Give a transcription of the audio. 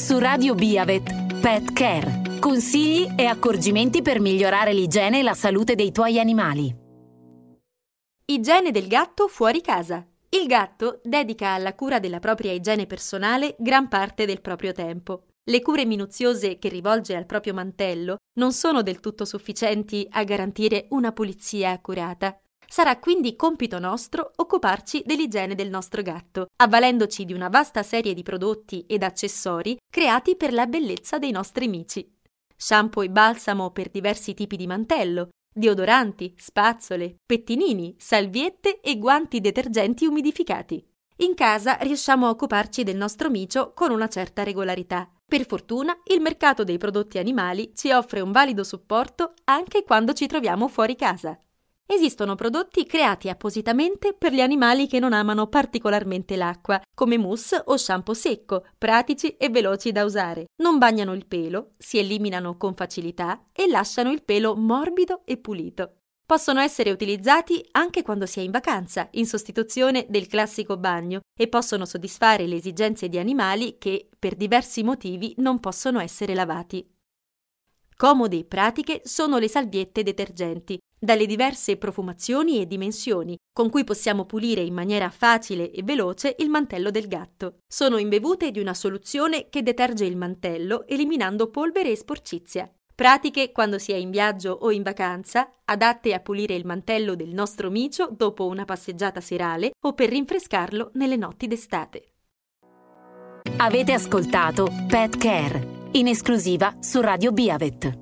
su Radio Biavet Pet Care. Consigli e accorgimenti per migliorare l'igiene e la salute dei tuoi animali. Igiene del gatto fuori casa. Il gatto dedica alla cura della propria igiene personale gran parte del proprio tempo. Le cure minuziose che rivolge al proprio mantello non sono del tutto sufficienti a garantire una pulizia accurata. Sarà quindi compito nostro occuparci dell'igiene del nostro gatto, avvalendoci di una vasta serie di prodotti ed accessori creati per la bellezza dei nostri amici. Shampoo e balsamo per diversi tipi di mantello, deodoranti, spazzole, pettinini, salviette e guanti detergenti umidificati. In casa riusciamo a occuparci del nostro micio con una certa regolarità. Per fortuna, il mercato dei prodotti animali ci offre un valido supporto anche quando ci troviamo fuori casa. Esistono prodotti creati appositamente per gli animali che non amano particolarmente l'acqua, come mousse o shampoo secco, pratici e veloci da usare. Non bagnano il pelo, si eliminano con facilità e lasciano il pelo morbido e pulito. Possono essere utilizzati anche quando si è in vacanza, in sostituzione del classico bagno, e possono soddisfare le esigenze di animali che, per diversi motivi, non possono essere lavati. Comode e pratiche sono le salviette detergenti, dalle diverse profumazioni e dimensioni, con cui possiamo pulire in maniera facile e veloce il mantello del gatto. Sono imbevute di una soluzione che deterge il mantello eliminando polvere e sporcizia. Pratiche quando si è in viaggio o in vacanza, adatte a pulire il mantello del nostro micio dopo una passeggiata serale o per rinfrescarlo nelle notti d'estate. Avete ascoltato Pet Care, in esclusiva su Radio Biavet.